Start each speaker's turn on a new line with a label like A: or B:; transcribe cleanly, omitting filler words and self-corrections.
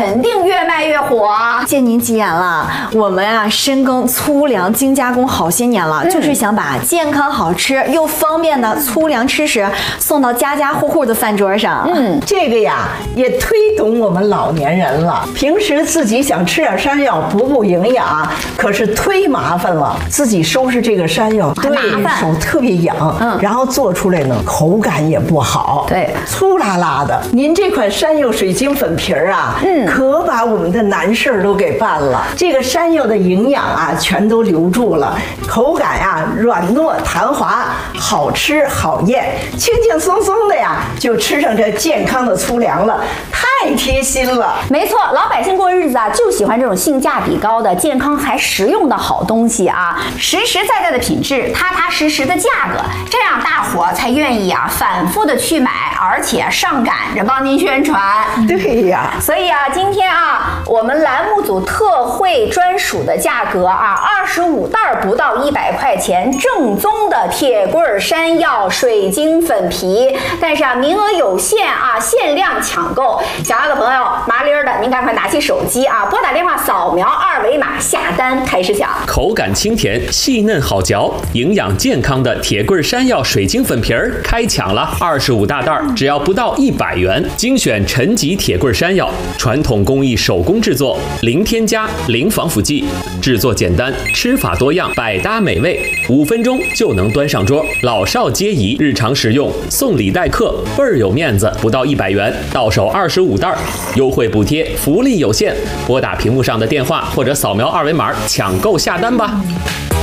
A: 肯定越卖越火。
B: 谢您吉言了，我们啊深耕粗粮精加工好些年了，就是想把健康好吃又方便的粗粮吃食送到家家户户的饭桌上。
C: 这个呀也推懂我们老年人了。平时自己想吃点山药补营养，可是忒麻烦了。自己收拾这个山药，对手特别痒，然后做出来呢口感也不好，
A: 对，
C: 粗拉拉的。您这款山药水晶粉皮儿啊，可把我们的难事儿都给办了。这个山药的营养啊，全都留住了，口感呀软糯弹滑，好吃好咽，轻轻松松的呀就吃上这健康的粗粮了，太贴心了。
A: 没错，老百姓过日子啊，就喜欢这种性价比高的、健康还实用的好东西啊，实实在在的品质，踏踏实实的价格，这样大伙才愿意啊反复的去买，而且上赶着帮您宣传。
C: 对呀，
A: 所以啊，今天啊，我们栏目组特惠专属的价格啊，25袋不到100块钱，正宗的铁棍山药水晶粉皮，但是啊，名额有限啊，限量抢购。想要的朋友，麻利儿的，您赶快拿起手机啊，拨打电话扫描2维码下单开始抢。
D: 口感清甜，细嫩好嚼，营养健康的铁棍山药水晶粉皮儿开抢了，25大袋，只要不到100元。精选陈吉铁棍山药，传统工艺手工制作，零添加，零防腐剂，制作简单，吃法多样，百搭美味，5分钟就能端上桌，老少皆宜，日常食用，送礼待客，倍儿有面子，不到100元，到手25袋，优惠补贴，福利有限，拨打屏幕上的电话或者扫描2维码抢购下单吧。